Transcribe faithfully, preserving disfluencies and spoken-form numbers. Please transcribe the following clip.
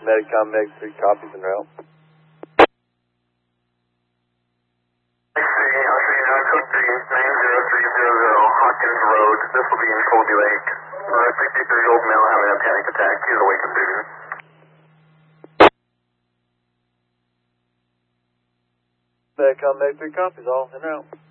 Medicom Meg three copies en route. Hawkins Road. This will be in Colby Lake. A sixty-three-year-old male having a panic attack. He's awake and breathing. Medicom Meg three copies, all en route.